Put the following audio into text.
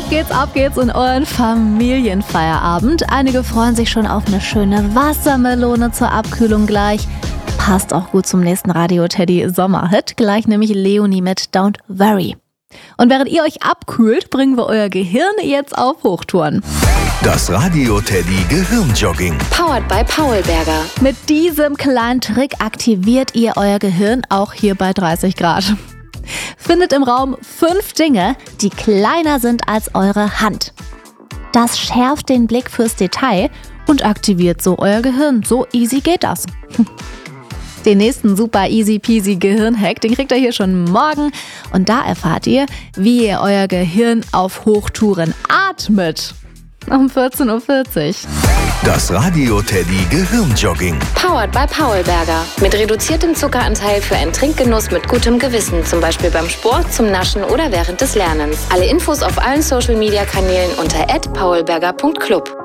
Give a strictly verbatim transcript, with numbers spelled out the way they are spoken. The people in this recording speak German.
Auf geht's, auf geht's in euren Familienfeierabend. Einige freuen sich schon auf eine schöne Wassermelone zur Abkühlung gleich. Passt auch gut zum nächsten Radio-Teddy-Sommerhit. Gleich nämlich Leonie mit Don't Worry. Und während ihr euch abkühlt, bringen wir euer Gehirn jetzt auf Hochtouren. Das Radio-Teddy Gehirnjogging. Powered by Paulberger. Mit diesem kleinen Trick aktiviert ihr euer Gehirn auch hier bei dreißig Grad. Findet im Raum fünf Dinge, die kleiner sind als eure Hand. Das schärft den Blick fürs Detail und aktiviert so euer Gehirn. So easy geht das. Den nächsten super easy peasy Gehirnhack, den kriegt ihr hier schon morgen. Und da erfahrt ihr, wie ihr euer Gehirn auf Hochtouren atmet. Um vierzehn Uhr vierzig. Das Radio-Teddy Gehirnjogging. Powered by Paulberger. Mit reduziertem Zuckeranteil für einen Trinkgenuss mit gutem Gewissen. Zum Beispiel beim Sport, zum Naschen oder während des Lernens. Alle Infos auf allen Social-Media-Kanälen unter at paulberger punkt club.